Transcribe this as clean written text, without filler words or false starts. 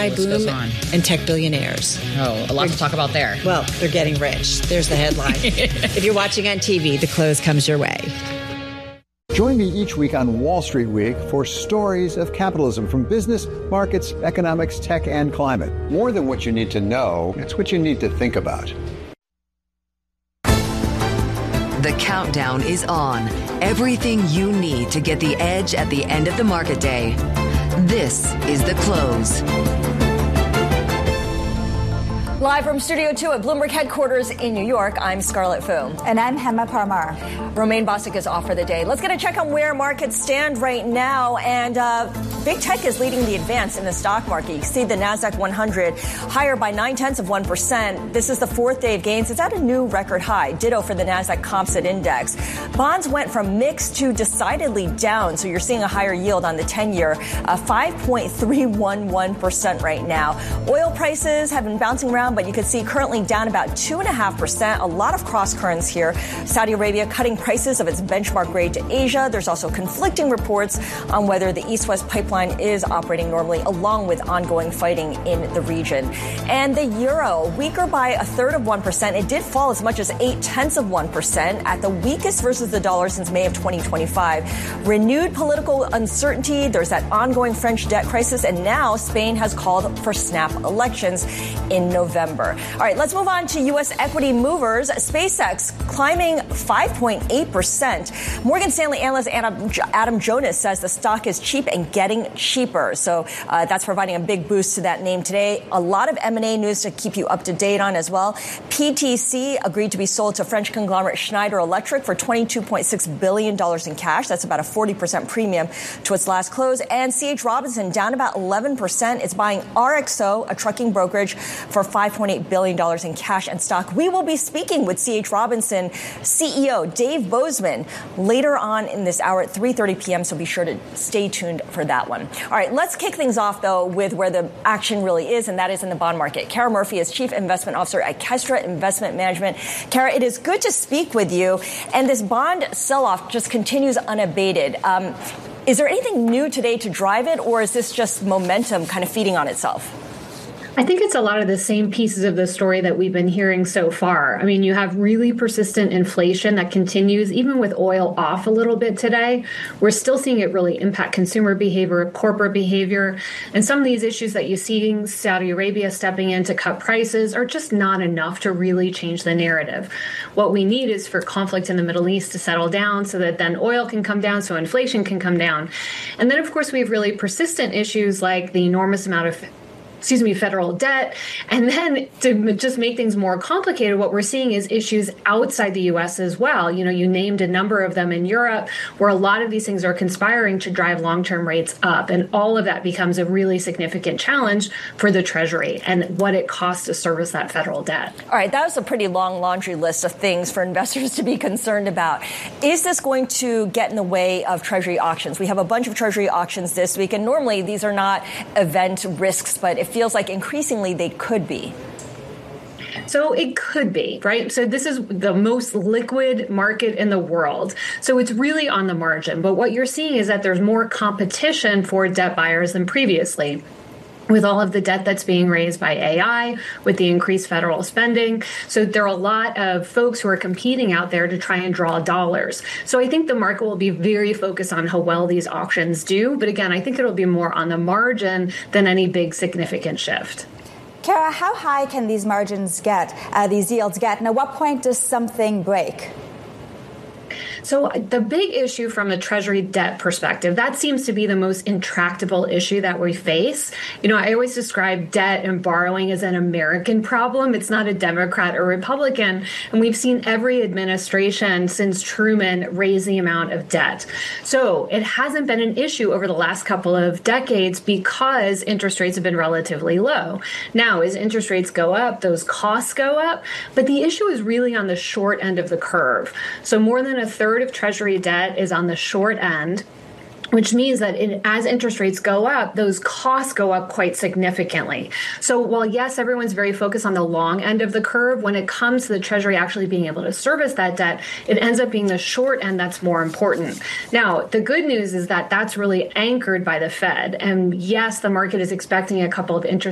AI boom and tech billionaires. Oh, a lot to talk about there. Well, they're getting rich. There's the headline. If you're watching on TV, the close comes your way. Join me each week on Wall Street Week for stories of capitalism from business, markets, economics, tech, and climate. More than what you need to know, it's what you need to think about. The countdown is on. Everything you need to get the edge at the end of the market day. This is The Close. Live from Studio 2 at Bloomberg headquarters in New York, I'm Scarlett Fu. And I'm Hema Parmar. Romaine Bostic is off for the day. Let's get a check on where markets stand right now. And big tech is leading the advance in the stock market. You see the NASDAQ 100 higher by 0.9%. This is the fourth day of gains. It's at a new record high. Ditto for the NASDAQ Composite Index. Bonds went from mixed to decidedly down. So you're seeing a higher yield on the 10-year, 5.311% right now. Oil prices have been bouncing around, but you can see currently down about 2.5%. A lot of cross currents here. Saudi Arabia cutting prices of its benchmark grade to Asia. There's also conflicting reports on whether the East-West pipeline is operating normally, along with ongoing fighting in the region. And the euro, weaker by 1/3%. It did fall as much as 0.8% at the weakest versus the dollar since May of 2025. Renewed political uncertainty. There's that ongoing French debt crisis. And now Spain has called for snap elections in November. All right, let's move on to U.S. equity movers. SpaceX climbing 5.8%. Morgan Stanley analyst Adam Jonas says the stock is cheap and getting cheaper. So that's providing a big boost to that name today. A lot of M&A news to keep you up to date on as well. PTC agreed to be sold to French conglomerate Schneider Electric for $22.6 billion in cash. That's about a 40% premium to its last close. And C.H. Robinson down about 11%. It's buying RXO, a trucking brokerage, for $5.8 billion in cash and stock. We will be speaking with C.H. Robinson CEO Dave Bozeman later on in this hour at 3:30 p.m., so be sure to stay tuned for that one. All right, let's kick things off, though, with where the action really is, and that is in the bond market. Kara Murphy is Chief Investment Officer at Kestra Investment Management. Kara, it is good to speak with you, and this bond sell-off just continues unabated. Is there anything new today to drive it, or is this just momentum kind of feeding on itself? I think it's a lot of the same pieces of the story that we've been hearing so far. I mean, you have really persistent inflation that continues, even with oil off a little bit today. We're still seeing it really impact consumer behavior, corporate behavior. And some of these issues that you're seeing, Saudi Arabia stepping in to cut prices, are just not enough to really change the narrative. What we need is for conflict in the Middle East to settle down so that then oil can come down, so inflation can come down. And then, of course, we have really persistent issues like the enormous amount of federal debt. And then to just make things more complicated, what we're seeing is issues outside the U.S. as well. You know, you named a number of them in Europe, where a lot of these things are conspiring to drive long-term rates up. And all of that becomes a really significant challenge for the Treasury and what it costs to service that federal debt. All right, that was a pretty long laundry list of things for investors to be concerned about. Is this going to get in the way of Treasury auctions? We have a bunch of Treasury auctions this week, and normally these are not event risks, but it feels like increasingly they could be. So it could be, right? So this is the most liquid market in the world. So it's really on the margin. But what you're seeing is that there's more competition for debt buyers than previously, with all of the debt that's being raised by AI, with the increased federal spending. So there are a lot of folks who are competing out there to try and draw dollars. So I think the market will be very focused on how well these auctions do. But again, I think it'll be more on the margin than any big significant shift. Kara, how high can these margins get, these yields get? And at what point does something break? So the big issue from a Treasury debt perspective, that seems to be the most intractable issue that we face. You know, I always describe debt and borrowing as an American problem. It's not a Democrat or Republican. And we've seen every administration since Truman raise the amount of debt. So it hasn't been an issue over the last couple of decades because interest rates have been relatively low. Now, as interest rates go up, those costs go up. But the issue is really on the short end of the curve. So more than a third of Treasury debt is on the short end, which means that as interest rates go up, those costs go up quite significantly. So while, yes, everyone's very focused on the long end of the curve, when it comes to the Treasury actually being able to service that debt, it ends up being the short end that's more important. Now, the good news is that that's really anchored by the Fed. And yes, the market is expecting a couple of interest